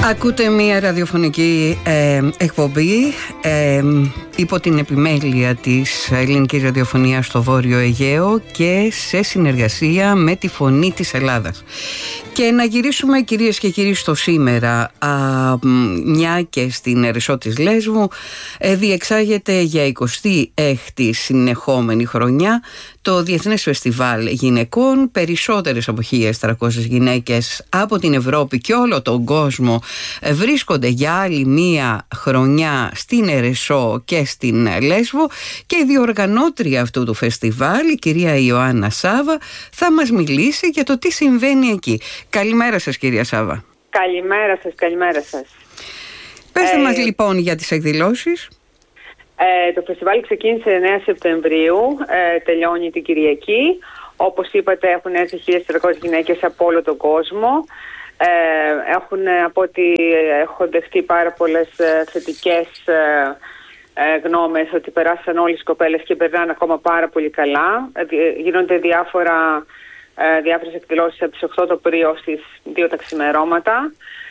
Ακούτε μια ραδιοφωνική εκπομπή υπό την επιμέλεια της ελληνικής ραδιοφωνίας στο Βόρειο Αιγαίο και σε συνεργασία με τη Φωνή της Ελλάδας. Και να γυρίσουμε, κυρίες και κύριοι, στο σήμερα, μια και στην Ερεσό της Λέσβου διεξάγεται για 26η συνεχόμενη χρονιά το Διεθνές Φεστιβάλ Γυναικών. Περισσότερες από 1.300 γυναίκες από την Ευρώπη και όλο τον κόσμο βρίσκονται για άλλη μία χρονιά στην Ερεσό και στην Λέσβο, και η διοργανώτρια αυτού του φεστιβάλ, η κυρία Ιωάννα Σάβα, θα μας μιλήσει για το τι συμβαίνει εκεί. Καλημέρα σας, κυρία Σάβα. Καλημέρα σας, καλημέρα σας. Πέστε μας λοιπόν για τις εκδηλώσεις. Το φεστιβάλ ξεκίνησε 9 Σεπτεμβρίου, τελειώνει την Κυριακή. Όπως είπατε, έχουν έρθει 1.300 γυναίκες από όλο τον κόσμο. Έχουν, από ό,τι έχω δεχτεί, πάρα πολλές θετικές γνώμες ότι περάσαν όλες οι κοπέλες και περνάνε ακόμα πάρα πολύ καλά. Γίνονται διάφορες εκδηλώσεις από τις 8 το πρωί στις 2 τα ξημερώματα.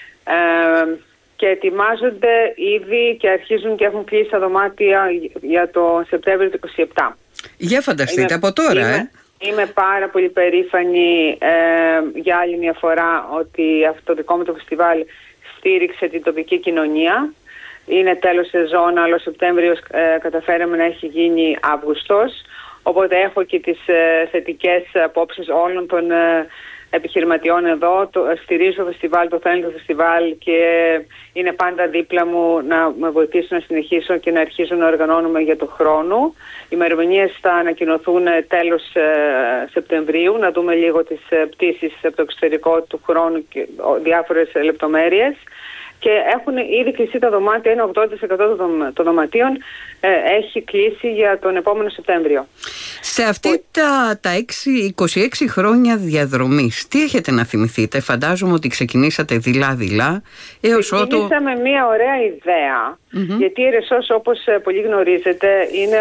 Και ετοιμάζονται ήδη και αρχίζουν και έχουν κλείσει τα δωμάτια για το Σεπτέμβριο του 27. Για φανταστείτε, από τώρα, Είμαι πάρα πολύ περήφανη για άλλη μια φορά ότι αυτό το δικό μου το φεστιβάλ στήριξε την τοπική κοινωνία. Είναι τέλος σεζόν, αλλά ο Σεπτέμβριος καταφέραμε να έχει γίνει Αύγουστος. Οπότε έχω και τις θετικές απόψεις όλων των επιχειρηματιών εδώ. Στηρίζω το φεστιβάλ, το θέλει το φεστιβάλ και είναι πάντα δίπλα μου να με βοηθήσουν να συνεχίσω και να αρχίσω να οργανώνουμε για το χρόνο. Οι ημερομηνίες θα ανακοινωθούν τέλος Σεπτεμβρίου, να δούμε λίγο τις πτήσεις από το εξωτερικό του χρόνου και διάφορες λεπτομέρειες. Και έχουν ήδη κλειστεί τα δωμάτια, ένα 80% των δωματίων έχει κλείσει για τον επόμενο Σεπτέμβριο. Σε αυτή τα 26 χρόνια διαδρομής, τι έχετε να θυμηθείτε? Φαντάζομαι ότι ξεκινήσατε δειλά-δειλά Ξεκινήσαμε μια ωραία ιδέα, γιατί η Ερεσός, όπως πολύ γνωρίζετε, είναι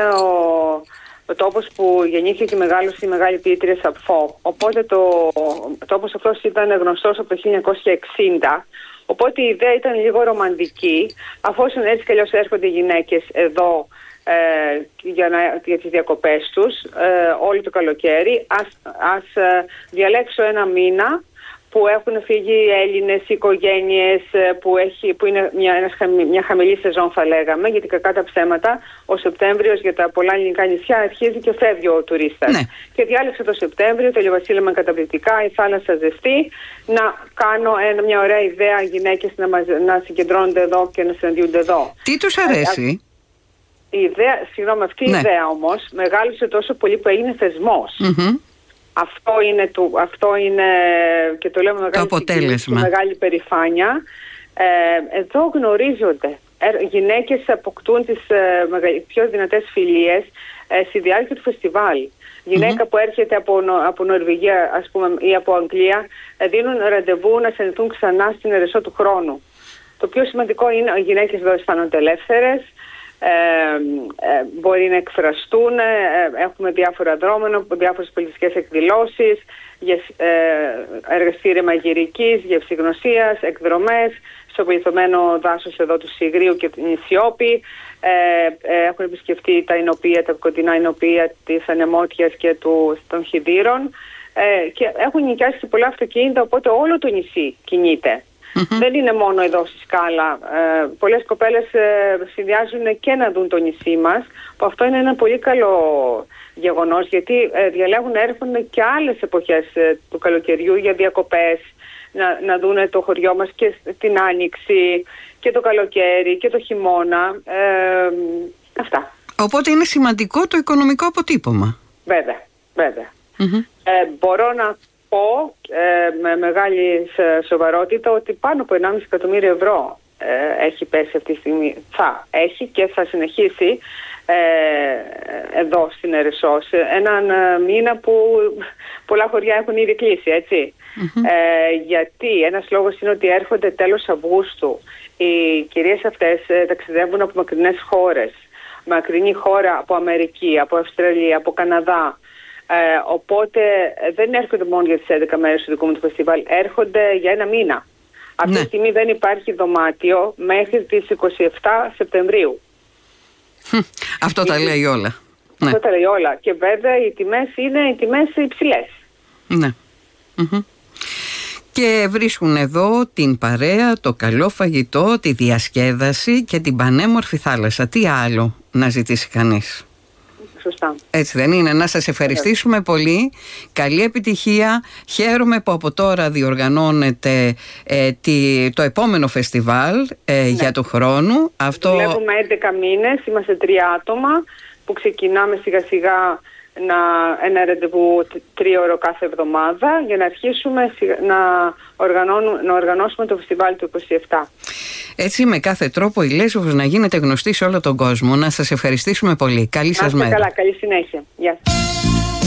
ο τόπος που γεννήθηκε και μεγάλωσε η μεγάλη ποιήτρια Σαπφό. Οπότε ο τόπος αυτός ήταν γνωστός από το 1960. Οπότε η ιδέα ήταν λίγο ρομαντική, αφού έτσι κι αλλιώς έρχονται οι γυναίκες εδώ για τις διακοπές τους όλο το καλοκαίρι. Ας διαλέξω ένα μήνα που έχουν φύγει οι Έλληνες οικογένειες, που είναι μια χαμηλή σεζόν, θα λέγαμε, γιατί κακά τα ψέματα ο Σεπτέμβριος για τα πολλά ελληνικά νησιά αρχίζει και φεύγει ο τουρίστας. Ναι. Και διάλεξα το Σεπτέμβριο, το ηλιοβασίλεμα καταπληκτικά, η θάλασσα ζεστή, να κάνω μια ωραία ιδέα, γυναίκες να συγκεντρώνονται εδώ και να συναντιούνται εδώ. Τι τους αρέσει? Η ιδέα όμως μεγάλωσε τόσο πολύ που έγινε θεσμός. Αυτό είναι και το λέμε μεγάλη περηφάνεια. Εδώ γνωρίζονται. Γυναίκες αποκτούν τις πιο δυνατές φιλίες στη διάρκεια του φεστιβάλ. Γυναίκα που έρχεται από Νορβηγία, ας πούμε, ή από Αγγλία, δίνουν ραντεβού να συναντηθούν ξανά στην Ερεσό του χρόνου. Το πιο σημαντικό είναι οι γυναίκες εδώ αισθάνονται ελεύθερες, μπορεί να εκφραστούν, έχουμε διάφορα δρόμενα, διάφορες πολιτιστικές εκδηλώσεις, εργαστήρια μαγειρικής, γευσηγνωσίας, εκδρομές στο πληθωμένο δάσος εδώ του Σιγρίου και την Ισιόπη. Έχουν επισκεφτεί τα εινοπεία, τα κοντινά εινοπεία της Ανεμότιας και των Χιδήρων και έχουν νοικιάσει και πολλά αυτοκίνητα, οπότε όλο το νησί κινείται. Δεν είναι μόνο εδώ στη Σκάλα. Πολλές κοπέλες συνδυάζουν και να δουν το νησί μας, που αυτό είναι ένα πολύ καλό γεγονός, γιατί διαλέγουν να έρχονται και άλλες εποχές του καλοκαιριού για διακοπές, να δουν το χωριό μας και την Άνοιξη και το καλοκαίρι και το χειμώνα. Αυτά. Οπότε είναι σημαντικό το οικονομικό αποτύπωμα. Βέβαια. Μπορώ να πω με μεγάλη σοβαρότητα ότι πάνω από 1,5 εκατομμύριο ευρώ έχει πέσει αυτή τη στιγμή. Θα έχει και θα συνεχίσει εδώ στην Ερεσό, έναν μήνα που πολλά χωριά έχουν ήδη κλείσει, έτσι. Γιατί ένας λόγος είναι ότι έρχονται τέλος Αυγούστου. Οι κυρίες αυτές ταξιδεύουν από μακρινές χώρες. Μακρινή χώρα από Αμερική, από Αυστραλία, από Καναδά. Οπότε δεν έρχονται μόνο για τις 11 μέρες του δικού μου του φεστιβάλ, έρχονται για ένα μήνα. Αυτή τη στιγμή δεν υπάρχει δωμάτιο μέχρι τις 27 Σεπτεμβρίου. Αυτό τα λέει όλα. Αυτό τα λέει όλα. Και βέβαια οι τιμές είναι οι τιμές υψηλές. Ναι. Και βρίσκουν εδώ την παρέα, το καλό φαγητό, τη διασκέδαση και την πανέμορφη θάλασσα. Τι άλλο να ζητήσει κανείς? Σωστά. Έτσι δεν είναι? Να σας ευχαριστήσουμε πολύ. Καλή επιτυχία. Χαίρομαι που από τώρα διοργανώνεται το επόμενο φεστιβάλ για του χρόνου. Δουλεύουμε 11 μήνες, είμαστε 3 άτομα που ξεκινάμε σιγά σιγά ένα ραντεβού 3ωρο κάθε εβδομάδα για να αρχίσουμε να οργανώσουμε το φεστιβάλ του 27. Έτσι με κάθε τρόπο η Λέσβος να γίνεται γνωστή σε όλο τον κόσμο. Να σας ευχαριστήσουμε πολύ. Καλή σας μέρα. Καλά, καλή συνέχεια. Γεια σας.